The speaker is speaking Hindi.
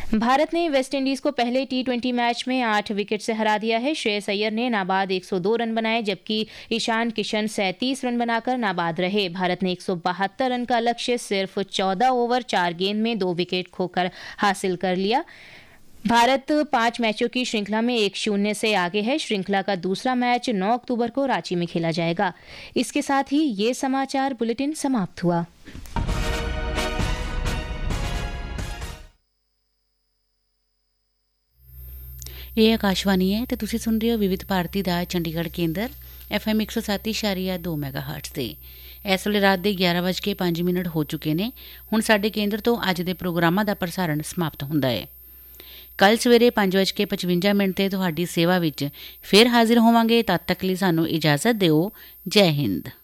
भारत ने वेस्टइंडीज को पहले T20 मैच में 8 विकेट से हरा दिया है। श्रेयस अय्यर ने नाबाद 102 रन बनाए, जबकि ईशान किशन 37 रन बनाकर नाबाद रहे। भारत ने 172 रन का लक्ष्य सिर्फ 14 ओवर 4 गेंद में 2 विकेट खोकर हासिल कर लिया। भारत 5 मैचों की श्रृंखला में 1-0 से आगे है। श्रृंखला का दूसरा मैच 9 अक्टूबर को रांची में खेला जाएगा। इसके साथ ही ये समाचार बुलेटिन समाप्त हुआ। ਇਹ ਆਕਾਸ਼ਵਾਣੀ ਹੈ ਤੇ ਤੁਸੀਂ ਸੁਣ ਰਹੇ ਹੋ ਵਿਵਿਧ ਭਾਰਤੀ ਦਾ ਚੰਡੀਗੜ੍ਹ ਕੇਂਦਰ FM 107.2 ਮੈਗਾਹਰਟਜ਼ ਤੇ। ਇਸ ਵੇਲੇ ਰਾਤ ਦੇ 11:05 ਹੋ ਚੁੱਕੇ ਨੇ। ਹੁਣ ਸਾਡੇ ਕੇਂਦਰ ਤੋਂ ਅੱਜ ਦੇ ਪ੍ਰੋਗਰਾਮਾਂ ਦਾ ਪ੍ਰਸਾਰਣ ਸਮਾਪਤ ਹੁੰਦਾ ਹੈ। ਕੱਲ ਸਵੇਰੇ 5:55 ਤੇ ਤੁਹਾਡੀ ਸੇਵਾ ਵਿੱਚ ਫਿਰ ਹਾਜ਼ਰ ਹੋਵਾਂਗੇ। ਤਦ ਤੱਕ ਲਈ ਸਾਨੂੰ ਇਜਾਜ਼ਤ ਦਿਓ। ਜੈ ਹਿੰਦ।